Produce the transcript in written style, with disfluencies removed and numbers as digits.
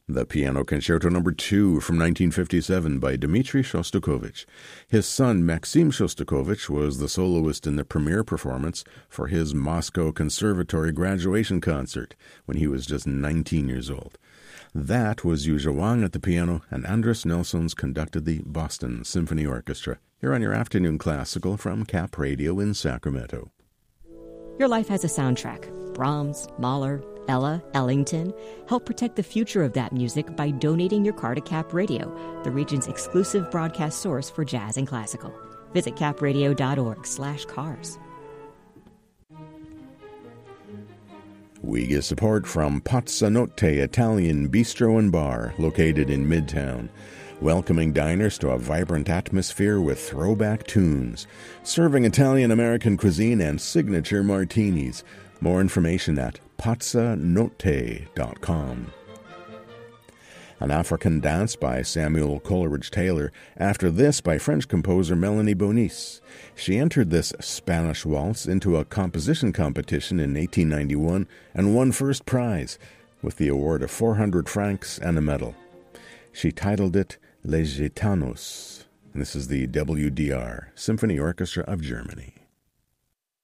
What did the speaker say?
The Piano Concerto No. 2 from 1957 by Dmitri Shostakovich. His son Maxim Shostakovich was the soloist in the premiere performance for his Moscow Conservatory graduation concert when he was just 19 years old. That was Yu Zhawang at the piano, and Andras Nelsons conducted the Boston Symphony Orchestra. Here on your afternoon classical from Cap Radio in Sacramento. Your life has a soundtrack. Brahms, Mahler, Ella, Ellington. Help protect the future of that music by donating your car to Cap Radio, the region's exclusive broadcast source for jazz and classical. Visit capradio.org/cars. We get support from Pazzanotte Italian Bistro and Bar, located in Midtown, welcoming diners to a vibrant atmosphere with throwback tunes, serving Italian-American cuisine and signature martinis. More information at pazzanotte.com. An African Dance by Samuel Coleridge Taylor, after this by French composer Melanie Bonis. She entered this Spanish waltz into a composition competition in 1891 and won first prize with the award of 400 francs and a medal. She titled it Les Gitanos. And this is the WDR Symphony Orchestra of Germany.